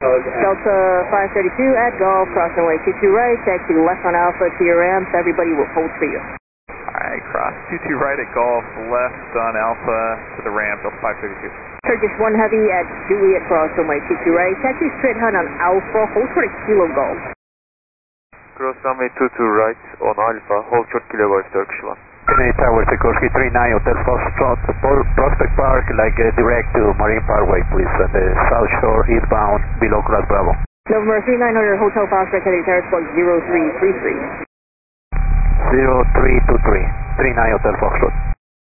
Delta 532 at Golf, crossing runway 22 right, taxi left on Alpha to your ramp, everybody will hold for you. Alright, cross 22 right at Golf, left on Alpha to the ramp, Delta 532. Turkish 1 Heavy at Juliet, cross runway 22 right, taxi straight ahead on Alpha, hold for a Kilo Golf. Cross runway 22 right on Alpha, hold short Kilo Golf, Turkish 1. Canadian Tower, Sikorsky 39, Hotel Foxtrot, Prospect Park, like direct to Marine Parkway, please, at the South Shore, eastbound, below Cross Bravo. November 3900, Hotel Prospect, Canadian Tower, squawk 0333. 0323, 39 Hotel Foxtrot.